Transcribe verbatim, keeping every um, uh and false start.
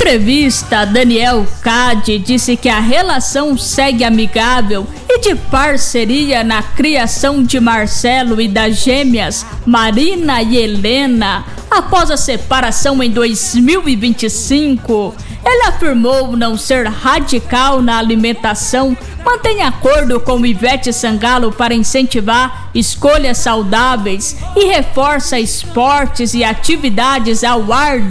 Entrevista, Daniel Cade disse que a relação segue amigável e de parceria na criação de Marcelo e das gêmeas Marina e Helena após a separação em dois mil e vinte e cinco. Ele afirmou não ser radical na alimentação, mantém acordo com Ivete Sangalo para incentivar escolhas saudáveis e reforça esportes e atividades ao ar